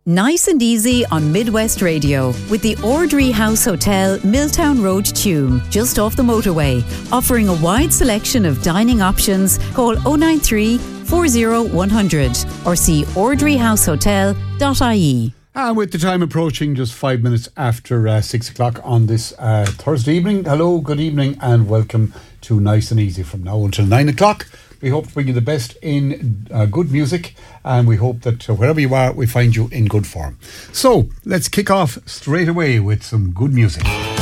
Nice and easy on Midwest Radio with the Ordry House Hotel, Milltown Road, Tuam, just off the motorway. Offering a wide selection of dining options. Call 093 40 100 or see ordryhousehotel.ie. And with the time approaching, just 5 minutes after 6 o'clock on this Thursday evening. Hello, good evening, and welcome to Nice and Easy from now until 9 o'clock. We hope to bring you the best in good music, and we hope that wherever you are, we find you in good form. So let's kick off straight away with some good music.